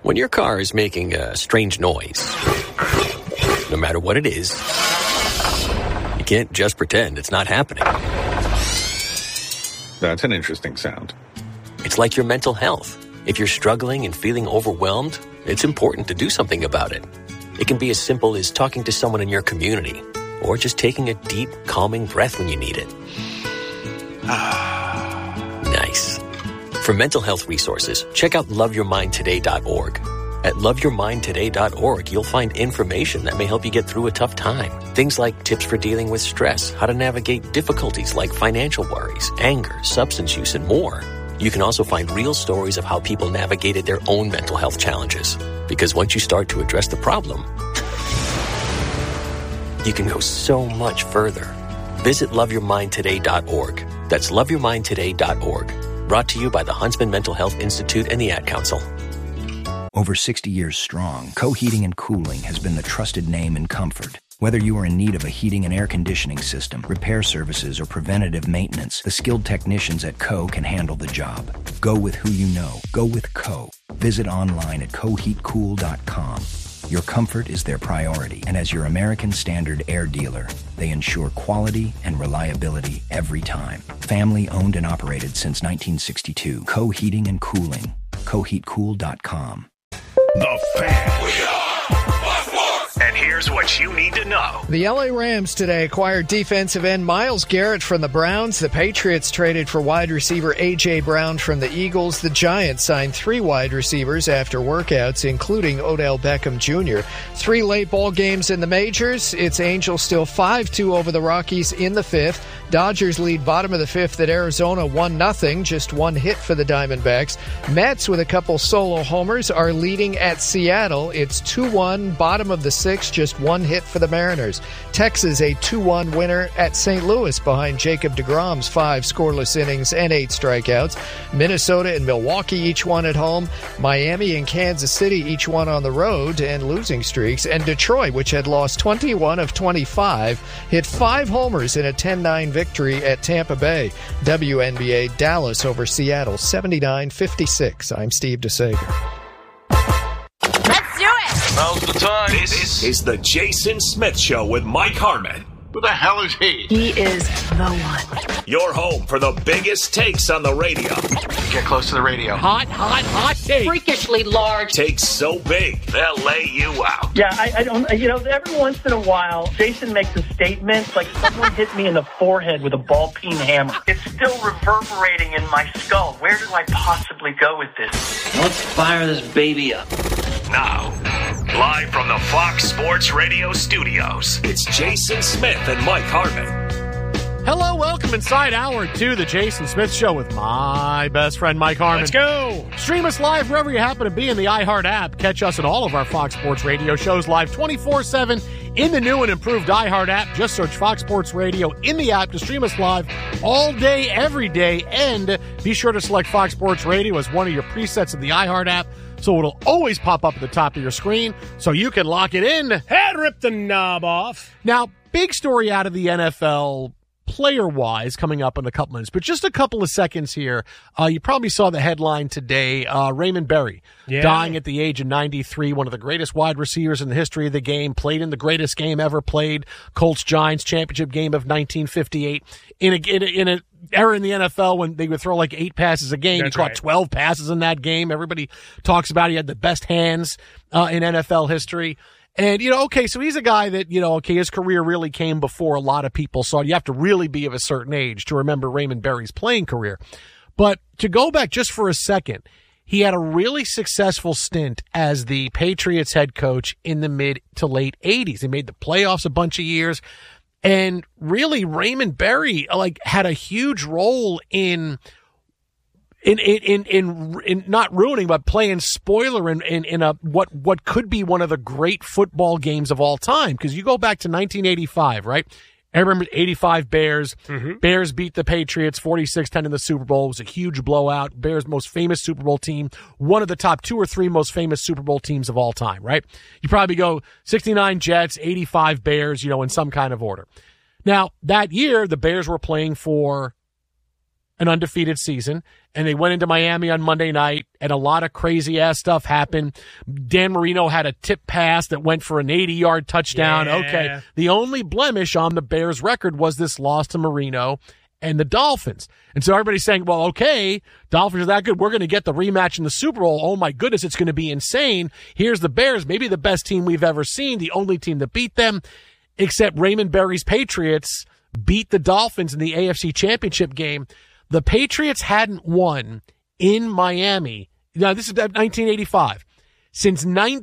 When your car is making a strange noise, no matter what it is, you can't just pretend it's not happening. That's an interesting sound. It's like your mental health. If you're struggling and feeling overwhelmed, it's important to do something about it. It can be as simple as talking to someone in your community, or just taking a deep, calming breath when you need it. Nice. For mental health resources, check out loveyourmindtoday.org. At loveyourmindtoday.org, you'll find information that may help you get through a tough time. Things like tips for dealing with stress, how to navigate difficulties like financial worries, anger, substance use, and more. You can also find real stories of how people navigated their own mental health challenges. Because once you start to address the problem, you can go so much further. Visit loveyourmindtoday.org. That's loveyourmindtoday.org. Brought to you by the Huntsman Mental Health Institute and the Ad Council. Over 60 years strong, Co Heating and Cooling has been the trusted name in comfort. Whether you are in need of a heating and air conditioning system, repair services, or preventative maintenance, the skilled technicians at Co can handle the job. Go with who you know. Go with Co. Visit online at coheatcool.com. Your comfort is their priority, and as your American Standard Air dealer, they ensure quality and reliability every time. Family owned and operated since 1962. Co Heating and Cooling. coheatcool.com. The Fan. We are Sports. And here's what you need to know. The LA Rams today acquired defensive end Myles Garrett from the Browns. The Patriots traded for wide receiver A.J. Brown from the Eagles. The Giants signed 3 wide receivers after workouts, including Odell Beckham Jr. 3 late ball games in the majors. It's Angels still 5-2 over the Rockies in the 5th. Dodgers lead bottom of the 5th at Arizona 1-0, just 1 hit for the Diamondbacks. Mets with a couple solo homers are leading at Seattle. It's 2-1, bottom of the 6th, just 1 hit for the Mariners. Texas a 2-1 winner at St. Louis behind Jacob deGrom's 5 scoreless innings and 8 strikeouts. Minnesota and Milwaukee each one at home. Miami and Kansas City each one on the road and losing streaks. And Detroit, which had lost 21 of 25, hit 5 homers in a 10-9 victory at Tampa Bay. WNBA Dallas over Seattle 79-56. I'm Steve DeSager. Let's do it! Now's the time. This is the Jason Smith Show with Mike Harmon. Who the hell is he? He is the one. Your home for the biggest takes on the radio. Get close to the radio. Hot take. Freakishly large. Takes so big, they'll lay you out. Yeah, I don't, every once in a while, Jason makes a statement like someone hit me in the forehead with a ball-peen hammer. It's still reverberating in my skull. Where do I possibly go with this? Let's fire this baby up. Now, live from the Fox Sports Radio studios, it's Jason Smith and Mike Harmon. Hello, welcome inside Hour 2, the Jason Smith Show with my best friend Mike Harmon. Let's go! Stream us live wherever you happen to be in the iHeart app. Catch us at all of our Fox Sports Radio shows live 24/7 in the new and improved iHeart app. Just search Fox Sports Radio in the app to stream us live all day, every day. And be sure to select Fox Sports Radio as one of your presets of the iHeart app, so it'll always pop up at the top of your screen so you can lock it in. And rip the knob off. Now, big story out of the NFL player-wise coming up in a couple minutes, but just a couple of seconds here. You probably saw the headline today, Raymond Berry dying at the age of 93, one of the greatest wide receivers in the history of the game, played in the greatest game ever played, Colts-Giants championship game of 1958, in a era in the NFL when they would throw like 8 passes a game. He caught 12 passes in that game. Everybody talks about he had the best hands in NFL history. And, so he's a guy that, his career really came before a lot of people saw it. You have to really be of a certain age to remember Raymond Berry's playing career. But to go back just for a second, he had a really successful stint as the Patriots head coach in the mid to late 80s. He made the playoffs a bunch of years. And really, Raymond Berry, had a huge role in not ruining, but playing spoiler in a what could be one of the great football games of all time. Because you go back to 1985, right? I remember 85 Bears. Mm-hmm. Bears beat the Patriots 46-10 in the Super Bowl. It was a huge blowout. Bears' most famous Super Bowl team. One of the top 2 or 3 most famous Super Bowl teams of all time, right? You probably go 69 Jets, 85 Bears, in some kind of order. Now, that year, the Bears were playing for an undefeated season, and they went into Miami on Monday night, and a lot of crazy-ass stuff happened. Dan Marino had a tip pass that went for an 80-yard touchdown. Yeah. Okay, the only blemish on the Bears' record was this loss to Marino and the Dolphins. And so everybody's saying, well, okay, Dolphins are that good. We're going to get the rematch in the Super Bowl. Oh, my goodness, it's going to be insane. Here's the Bears, maybe the best team we've ever seen, the only team that beat them, except Raymond Berry's Patriots beat the Dolphins in the AFC Championship game. The Patriots hadn't won in Miami. Now, this is 1985. Since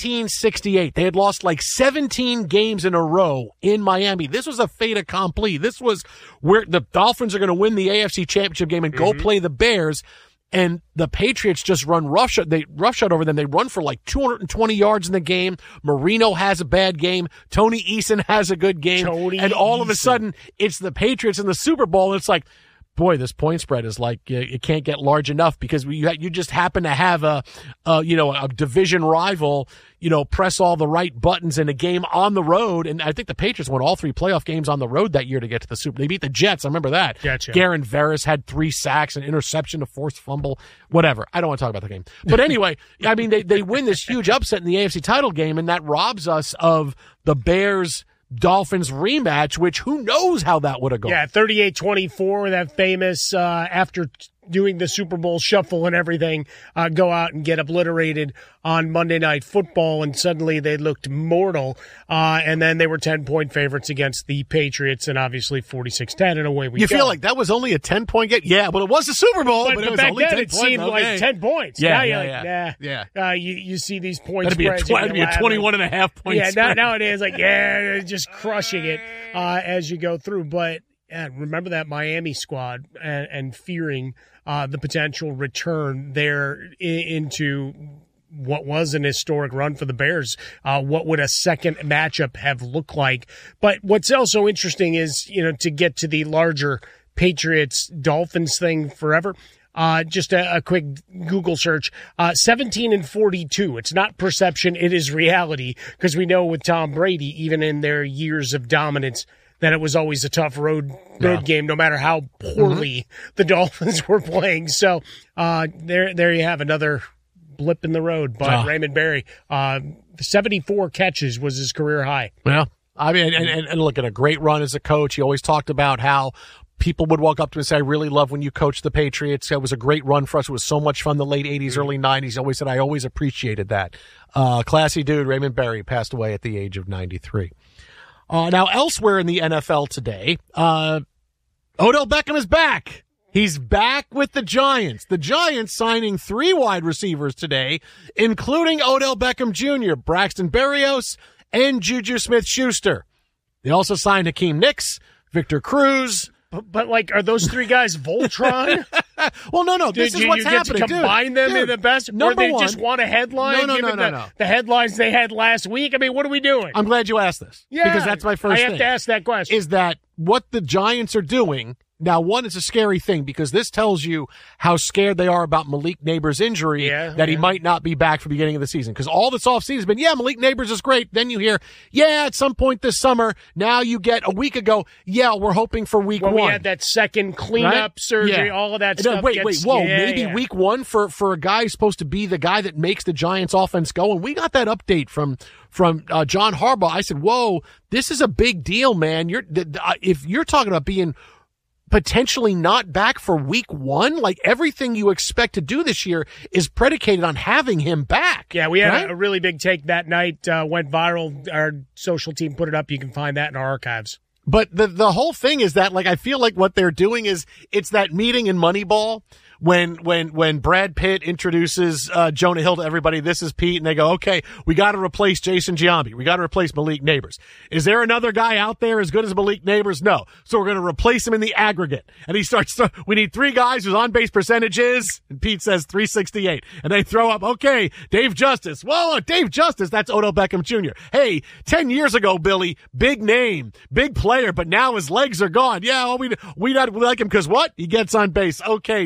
1968, they had lost like 17 games in a row in Miami. This was a fait accompli. This was where the Dolphins are going to win the AFC Championship game and go play the Bears. And the Patriots just run roughshod. They roughshod over them. They run for like 220 yards in the game. Marino has a bad game. Tony Eason has a good game. And all of a sudden, it's the Patriots in the Super Bowl. And it's like, boy, this point spread is like, it can't get large enough because you just happen to have a division rival, press all the right buttons in a game on the road. And I think the Patriots won all 3 playoff games on the road that year to get to the Super. They beat the Jets. I remember that. Gotcha. Garen Veras had 3 sacks, an interception, a forced fumble, whatever. I don't want to talk about the game. But anyway, I mean, they win this huge upset in the AFC title game, and that robs us of the Bears Dolphins rematch, which who knows how that would have gone. Yeah, 38-24, that famous, after doing the Super Bowl shuffle and everything, go out and get obliterated on Monday Night Football, and suddenly they looked mortal. And then they were 10-point favorites against the Patriots, and obviously 46-10, and away we go. You feel like that was only a 10-point game? Yeah, but it was a Super Bowl. But it was back only then 10 it points. seemed like 10 points. Yeah, now you're yeah, like, yeah. nah. You see these points. That'd be a 21.5 point Yeah, spread. nowadays, like, just crushing it as you go through. But remember that Miami squad and fearing the potential return there into what was an historic run for the Bears. What would a second matchup have looked like? But what's also interesting is, to get to the larger Patriots-Dolphins thing forever, just a quick Google search, 17-42. It's not perception, it is reality, because we know with Tom Brady, even in their years of dominance, that it was always a tough road game, no matter how poorly the Dolphins were playing. So there you have another blip in the road by Raymond Berry. 74 catches was his career high. Well, I mean, and look, at a great run as a coach. He always talked about how people would walk up to him and say, I really love when you coached the Patriots. It was a great run for us. It was so much fun the late 80s, early 90s. He always said, I always appreciated that. Classy dude, Raymond Berry, passed away at the age of 93. Now, elsewhere in the NFL today, Odell Beckham is back. He's back with the Giants. The Giants signing 3 wide receivers today, including Odell Beckham Jr., Braxton Berrios, and Juju Smith-Schuster. They also signed Hakeem Nicks, Victor Cruz. But are those 3 guys Voltron? Well, no. This is what's happening. You get to combine them in the best? Or they just want a headline? No. The headlines they had last week? I mean, what are we doing? I'm glad you asked this. Yeah. Because that's my first thing. I have to ask that question. Is that what the Giants are doing? Now, one, it's a scary thing because this tells you how scared they are about Malik Neighbors' injury, that he might not be back for the beginning of the season. Because all this offseason has been, Malik Neighbors is great. Then you hear, at some point this summer. Now you get a week ago, we're hoping for week 1. We had that second cleanup surgery, all of that stuff. Maybe week 1 for a guy who's supposed to be the guy that makes the Giants offense go. And we got that update from John Harbaugh. I said, whoa, this is a big deal, man. If you're talking about being potentially not back for week 1, like everything you expect to do this year is predicated on having him back. Yeah, we had a really big take that night, went viral. Our social team put it up. You can find that in our archives. But the whole thing is that, I feel like what they're doing is it's that meeting in Moneyball when Brad Pitt introduces Jonah Hill to everybody. This is Pete, and they go, okay, we got to replace Jason Giambi. We got to replace Malik Neighbors. Is there another guy out there as good as Malik Neighbors? No. So we're going to replace him in the aggregate. And he starts, we need 3 guys whose on-base percentage is, and Pete says 368. And they throw up, okay, Dave Justice. Well, Dave Justice, that's Odell Beckham Jr. Hey, 10 years ago, Billy, big name, big player, but now his legs are gone. Yeah, well, we like him because what? He gets on base. Okay, next.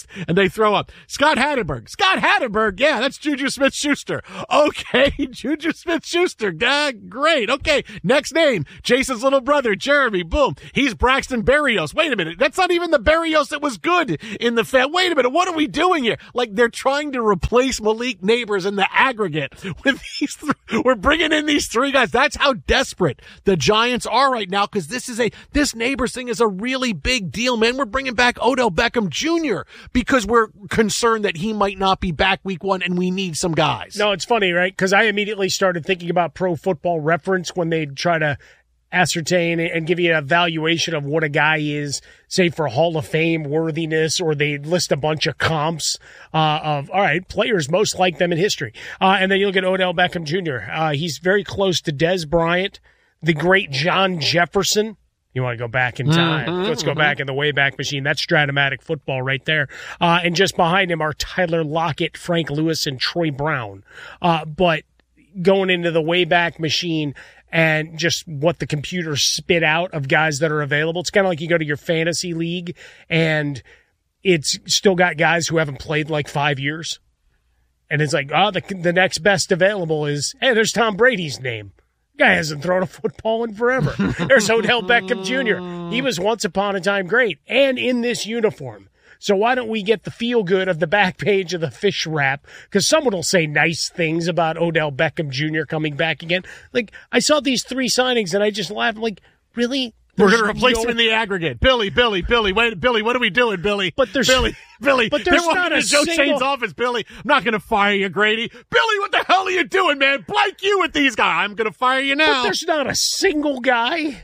and they throw up. Scott Hatteberg. Scott Hatteberg. Yeah, that's Juju Smith-Schuster. Okay, Juju Smith-Schuster. Great. Okay, next name. Jason's little brother, Jeremy. Boom. He's Braxton Berrios. Wait a minute. That's not even the Berrios that was good in the Wait a minute. What are we doing here? Like, they're trying to replace Malik Neighbors in the aggregate with these three. We're bringing in these three guys. That's how desperate the Giants are right now, because this Neighbors thing is a really big deal, man. We're bringing back Odell Beckham Jr. because we're concerned that he might not be back week 1 and we need some guys. No, it's funny, right? Because I immediately started thinking about Pro Football Reference when they try to ascertain and give you an evaluation of what a guy is, say, for Hall of Fame worthiness, or they list a bunch of comps of, all right, players most like them in history. And then you look at Odell Beckham Jr. He's very close to Des Bryant, the great John Jefferson. You want to go back in time. Let's go back in the Wayback Machine. That's Stratomatic football right there. And just behind him are Tyler Lockett, Frank Lewis, and Troy Brown. But going into the Wayback Machine and just what the computer spit out of guys that are available, it's kind of like you go to your fantasy league and it's still got guys who haven't played like 5 years. And it's like, the next best available is, hey, there's Tom Brady's name. Guy hasn't thrown a football in forever. There's Odell Beckham Jr. He was once upon a time great, and in this uniform. So why don't we get the feel good of the back page of the fish wrap? Because someone will say nice things about Odell Beckham Jr. coming back again. Like, I saw these 3 signings, and I just laughed. I'm like, really? We're going to replace him in the aggregate. Billy. Wait, Billy, what are we doing, Billy? But there's Billy. But there's not a Joe single... Shane's office, Billy. I'm not going to fire you, Grady. Billy, what the hell are you doing, man? Blank you with these guys. I'm going to fire you now. But there's not a single guy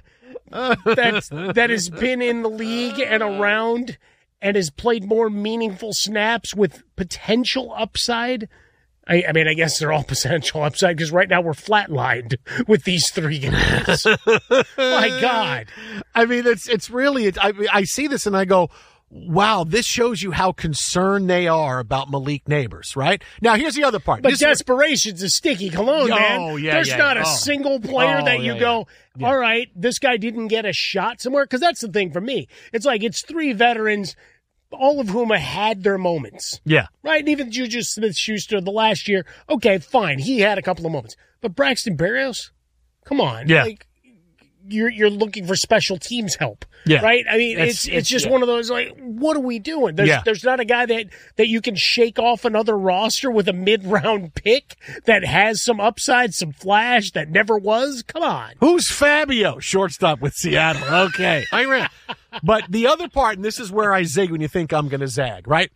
that has been in the league and around and has played more meaningful snaps with potential upside. I mean, I guess they're all potential upside because right now we're flatlined with these 3 guys. My God. I mean, it's really, I see this and I go, wow, this shows you how concerned they are about Malik Neighbors, right? Now, here's the other part. But desperation's a sticky cologne, man. There's not a single player that you go, all right, this guy didn't get a shot somewhere. Because that's the thing for me. It's like it's 3 veterans, all of whom have had their moments. Yeah. Right? And even Juju Smith-Schuster the last year, okay, fine. He had a couple of moments. But Braxton Berrios? Come on. Yeah. Like, you're looking for special teams help. Yeah. Right? I mean, it's just one of those, like, what are we doing? There's not a guy that you can shake off another roster with a mid-round pick that has some upside, some flash that never was? Come on. Who's Fabio? Shortstop with Seattle. Okay. But the other part, and this is where I zig when you think I'm going to zag, right?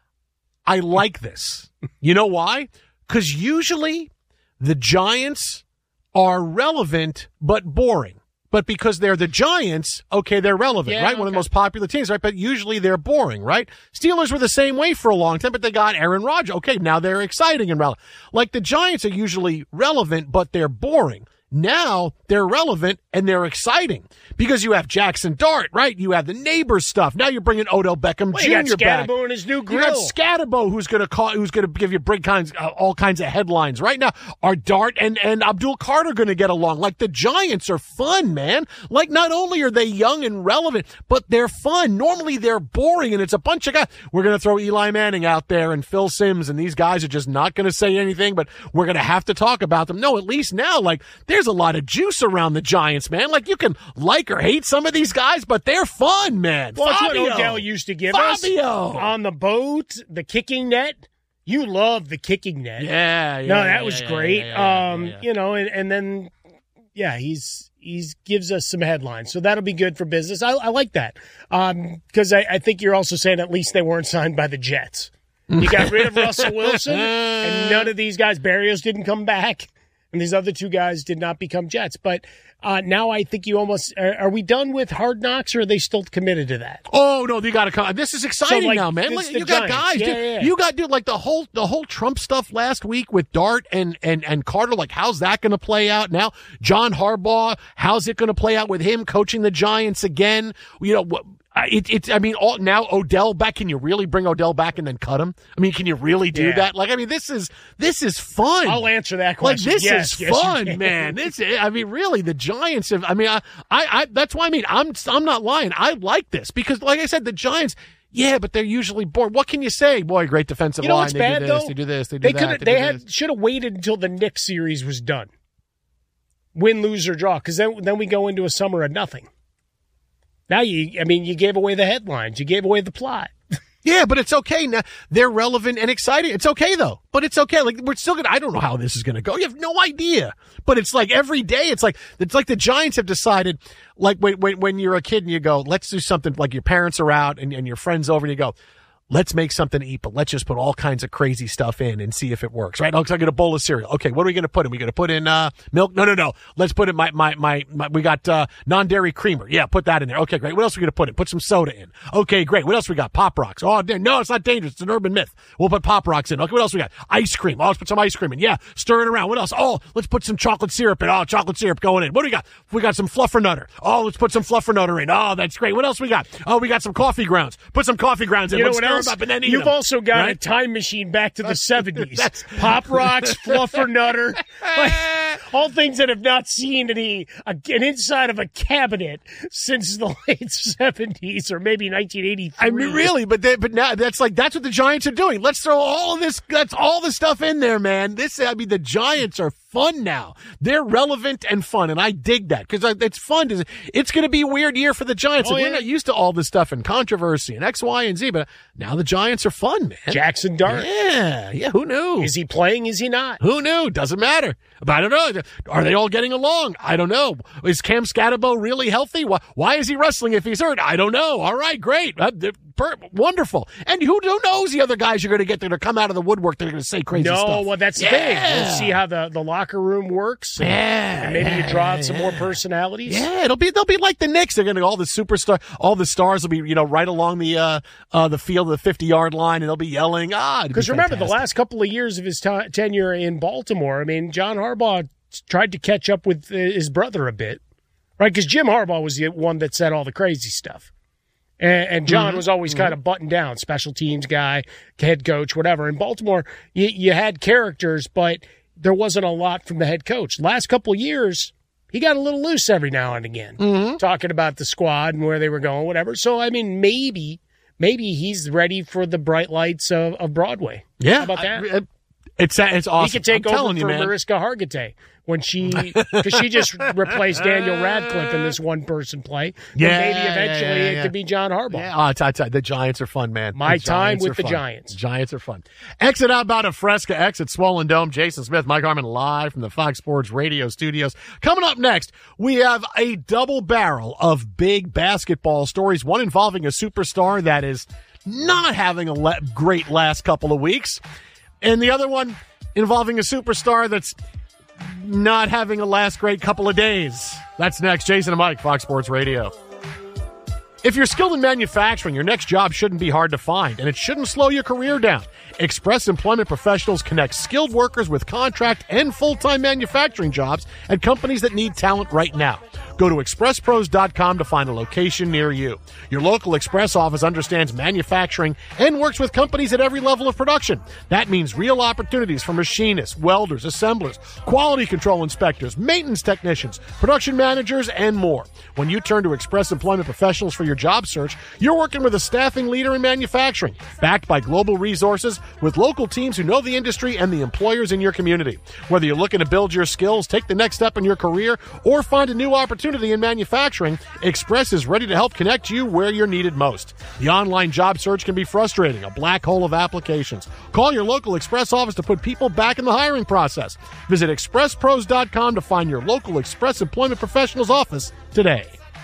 I like this. You know why? Because usually the Giants are relevant but boring. But because they're the Giants, okay, they're relevant, right? One of the most popular teams, right? But usually they're boring, right? Steelers were the same way for a long time, but they got Aaron Rodgers. Okay, now they're exciting and relevant. Like the Giants are usually relevant, but they're boring. Now they're relevant and they're exciting because you have Jackson Dart, right? You have the Neighbors stuff. Now you're bringing Odell Beckham Jr. You got back. Scatterbo and his new grill. You got Scatterbo who's going to give you all kinds of headlines. Right now, are Dart and Abdul Carter going to get along? Like the Giants are fun, man. Like not only are they young and relevant, but they're fun. Normally they're boring and it's a bunch of guys. We're going to throw Eli Manning out there and Phil Simms, and these guys are just not going to say anything, but we're going to have to talk about them. No, at least now, like there's a lot of juice around the Giants, man. Like you can like or hate some of these guys, but they're fun, man. Well, that's what Odell used to give us on the boat, the kicking net. You love the kicking net. That was great. You know, and then he's gives us some headlines, so that'll be good for business. I like that because I think you're also saying at least they weren't signed by the Jets. You got rid of Russell Wilson, and none of these guys, Berrios didn't come back. And these other 2 guys did not become Jets. But now I think you almost are we done with Hard Knocks, or are they still committed to that? Oh no, you got to come. This is exciting now, man. Like, you got guys, dude. You got like the whole Trump stuff last week with Dart and Carter. Like, how's that going to play out now? John Harbaugh, how's it going to play out with him coaching the Giants again? You know what? Now Odell back. Can you really bring Odell back and then cut him? I mean, can you really do that? Like, I mean, this is fun. I'll answer that question. Like, this is fun, man. Really, the Giants have. I mean, I that's why I'm not lying. I like this because, like I said, the Giants. Yeah, but they're usually bored. What can you say? Boy, great defensive line. What's bad, though? They do this, they do that. They should have waited until the Knicks series was done. Win, lose, or draw, because then we go into a summer of nothing. Now, you gave away the headlines. You gave away the plot. Yeah, but it's okay. Now, they're relevant and exciting. It's okay, though. But it's okay. Like, we're still I don't know how this is going to go. You have no idea. But it's like every day, it's like the Giants have decided, like, when you're a kid and you go, let's do something, like your parents are out and your friends over and you go, let's make something to eat, but let's just put all kinds of crazy stuff in and see if it works, right? I'll get a bowl of cereal. Okay, what are we going to put in? We going to put in milk? No. Let's put in we got non-dairy creamer. Yeah, put that in there. Okay, great. What else are we going to put in? Put some soda in. Okay, great. What else we got? Pop Rocks. Oh, no, it's not dangerous. It's an urban myth. We'll put Pop Rocks in. Okay, what else we got? Ice cream. Oh, let's put some ice cream in. Yeah, stir it around. What else? Oh, let's put some chocolate syrup in. Oh, chocolate syrup going in. What do we got? We got some Fluffernutter. Oh, let's put some Fluffernutter in. Oh, that's great. What else we got? Oh, we got some coffee grounds. Put some coffee grounds in. You know what stir else? them up and then eat them. Also got a time machine back to the 70s. Pop Rocks, Fluffernutter, all things that have not seen an inside of a cabinet since the late 70s or maybe 1983. I mean, really, but now that's what the Giants are doing. Let's throw all of this. That's all the stuff in there, man. The Giants are fun now. They're relevant and fun, and I dig that because it's fun. It's going to be a weird year for the Giants. We're not used to all this stuff and controversy and X, Y, and Z, but now the Giants are fun, man. Jackson Dart. Yeah, who knew? Is he playing? Is he not? Who knew? Doesn't matter. But I don't know. Are they all getting along? I don't know. Is Cam Scatterbo really healthy? Why is he wrestling if he's hurt? I don't know. All right, great. Wonderful. And who knows the other guys you're going to get there to come out of the woodwork that are going to say crazy stuff. No, well, that's the thing. We'll see how the locker room works. And maybe you draw out some more personalities. Yeah, they'll be like the Knicks. They're going to all the stars will be right along the field, the 50-yard line, and they'll be yelling. Because remember, the last couple of years of his tenure in Baltimore, I mean, John Harbaugh tried to catch up with his brother a bit, right? Because Jim Harbaugh was the one that said all the crazy stuff. And John was always kind of buttoned down, special teams guy, head coach, whatever. In Baltimore, you had characters, but there wasn't a lot from the head coach. Last couple of years, he got a little loose every now and again, talking about the squad and where they were going, whatever. So, I mean, maybe he's ready for the bright lights of Broadway. Yeah. How about that? It's awesome. He could take over for Mariska Hargitay because she just replaced Daniel Radcliffe in this one-person play. Yeah, and maybe eventually it could be John Harbaugh. Yeah, the Giants are fun, man. My time with the Giants. Giants are fun. Exit Outbound of Fresca, exit Swollen Dome. Jason Smith, Mike Harmon, live from the Fox Sports Radio studios. Coming up next, we have a double barrel of big basketball stories, one involving a superstar that is not having a great last couple of weeks, and the other one involving a superstar that's not having a last great couple of days. That's next. Jason and Mike, Fox Sports Radio. If you're skilled in manufacturing, your next job shouldn't be hard to find, and it shouldn't slow your career down. Express Employment Professionals connect skilled workers with contract and full-time manufacturing jobs at companies that need talent right now. Go to expresspros.com to find a location near you. Your local Express office understands manufacturing and works with companies at every level of production. That means real opportunities for machinists, welders, assemblers, quality control inspectors, maintenance technicians, production managers, and more. When you turn to Express Employment Professionals for your job search, you're working with a staffing leader in manufacturing, backed by global resources, with local teams who know the industry and the employers in your community. Whether you're looking to build your skills, take the next step in your career, or find a new opportunity in manufacturing, Express is ready to help connect you where you're needed most. The online job search can be frustrating, a black hole of applications. Call your local Express office to put people back in the hiring process. Visit expresspros.com to find your local Express Employment Professionals office today.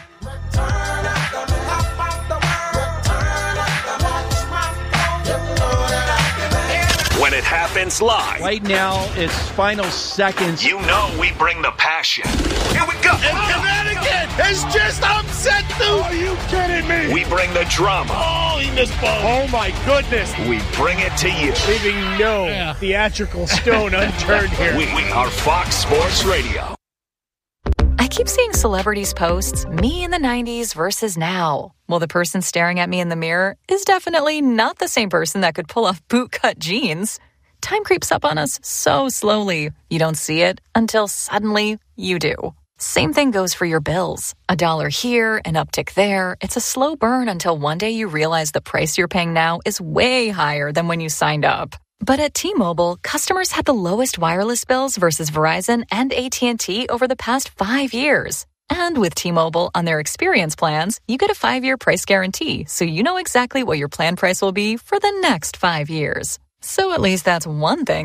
When it happens live. Right now, it's final seconds. You know we bring the passion. Here we go. And Connecticut has just upset Duke. Are you kidding me? We bring the drama. Oh, he missed both. Oh, my goodness. We bring it to you. Leaving no theatrical stone unturned here. We are Fox Sports Radio. I keep seeing celebrities post me in the 90s versus now. Well, the person staring at me in the mirror is definitely not the same person that could pull off bootcut jeans. Time creeps up on us so slowly, you don't see it until suddenly you do. Same thing goes for your bills. $1 here, an uptick there. It's a slow burn until one day you realize the price you're paying now is way higher than when you signed up. But at T-Mobile, customers had the lowest wireless bills versus Verizon and AT&T over the past 5 years. And with T-Mobile on their experience plans, you get a 5-year price guarantee, so you know exactly what your plan price will be for the next 5 years. So at least that's one thing